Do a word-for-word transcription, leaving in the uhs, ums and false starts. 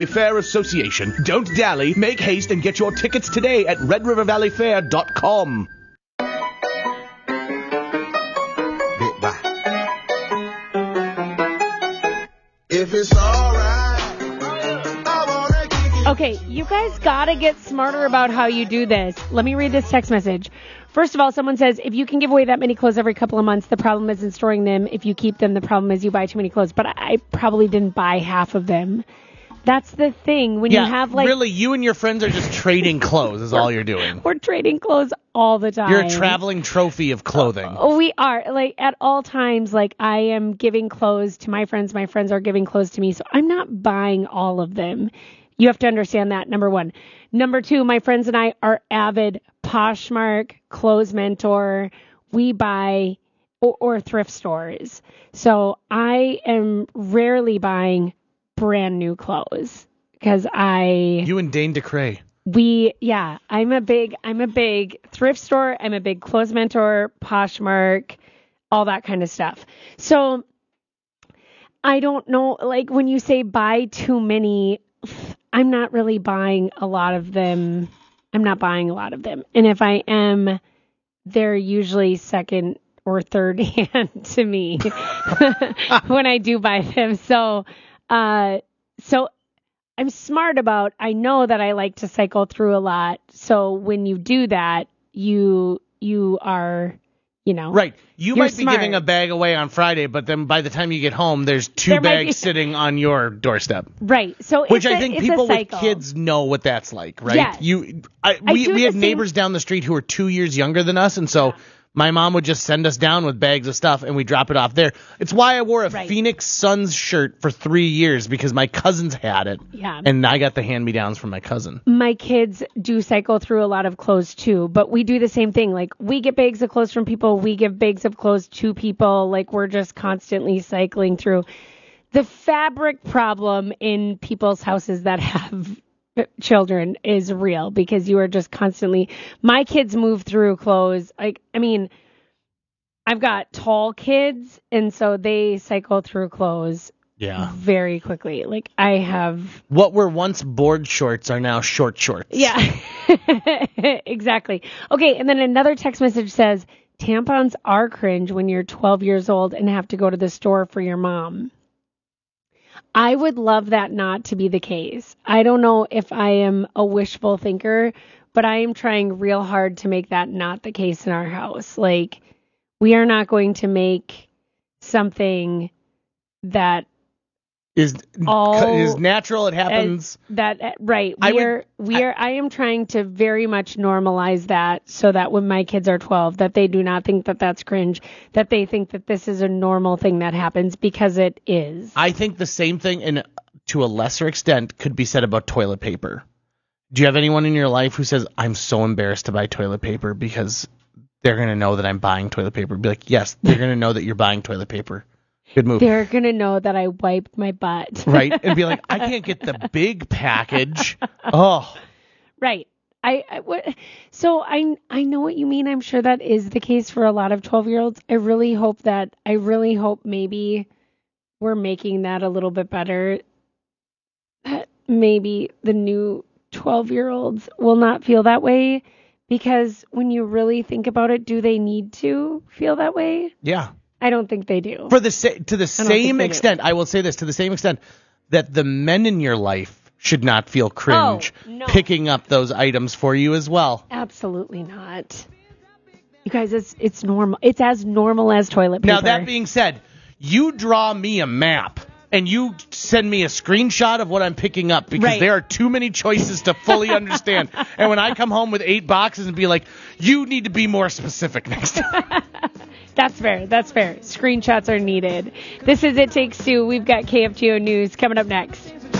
Fair Association. Don't dally, make haste, and get your tickets today at red river valley fair dot com. If it's all right, I wanna kick it. Okay, you guys gotta get smarter about how you do this. Let me read this text message. First of all, someone says, if you can give away that many clothes every couple of months, the problem isn't storing them. If you keep them, the problem is you buy too many clothes. But I probably didn't buy half of them. That's the thing. When yeah, you have like... really, you and your friends are just trading clothes is all you're doing. We're trading clothes all the time. You're a traveling trophy of clothing. Uh, we are. Like, at all times, like, I am giving clothes to my friends. My friends are giving clothes to me. So I'm not buying all of them. You have to understand that, number one. Number two, my friends and I are avid Poshmark, Clothes Mentor. We buy... Or, or thrift stores. So I am rarely buying brand new clothes because I you and Dane DeCray we yeah I'm a big I'm a big thrift store. I'm a big Clothes Mentor, Poshmark, all that kind of stuff. So I don't know, like when you say buy too many, I'm not really buying a lot of them. I'm not buying a lot of them, and if I am, they're usually second or third hand to me when I do buy them. So Uh, so I'm smart about, I know that I like to cycle through a lot. So when you do that, you, you are, you know, right. You might be smart. giving a bag away on Friday, but then by the time you get home, there's two There might bags be- sitting on your doorstep. Right. So Which it's I a- think it's people a with cycle. kids know what that's like, right? Yes. You, I, I we do we the have same- neighbors down the street who are two years younger than us, and so my mom would just send us down with bags of stuff, and we drop it off there. It's why I wore a Right. Phoenix Suns shirt for three years, because my cousins had it, Yeah. and I got the hand-me-downs from my cousin. My kids do cycle through a lot of clothes too, but we do the same thing. Like, we get bags of clothes from people, we give bags of clothes to people. Like, we're just constantly cycling through. The fabric problem in people's houses that have children is real, because you are just constantly, my kids move through clothes. Like, I mean, I've got tall kids, and so they cycle through clothes Yeah. very quickly. Like, I have What were once board shorts are now short shorts. Yeah, exactly. Okay, and then another text message says, tampons are cringe when you're twelve years old and have to go to the store for your mom. I would love that not to be the case. I don't know if I am a wishful thinker, but I am trying real hard to make that not the case in our house. Like, we are not going to make something that Is all is natural. It happens. as- that right. I We would- are we are I am trying to very much normalize that, so that when my kids are twelve, that they do not think that that's cringe, that they think that this is a normal thing that happens, because it is. I think the same thing, and to a lesser extent, could be said about toilet paper. Do you have anyone in your life who says, I'm so embarrassed to buy toilet paper because they're going to know that I'm buying toilet paper? Be like, yes, they're going to know that you're buying toilet paper. Good move. They're gonna know that I wiped my butt. Right? And be like, I can't get the big package. Oh. Right. I, I what, so I I know what you mean. I'm sure that is the case for a lot of twelve-year-olds. I really hope that I really hope maybe we're making that a little bit better. That maybe the new twelve-year-olds will not feel that way, because when you really think about it, do they need to feel that way? Yeah. I don't think they do. For the sa- to the think same they do. extent, I will say this, to the same extent that the men in your life should not feel cringe Oh, no. picking up those items for you as well. Absolutely not. You guys, it's it's normal. It's as normal as toilet paper. Now, that being said, you draw me a map and you send me a screenshot of what I'm picking up, because Right. there are too many choices to fully understand. And when I come home with eight boxes and be like, you need to be more specific next time. That's fair. That's fair. Screenshots are needed. This is It Takes Two. We've got K F G O News coming up next.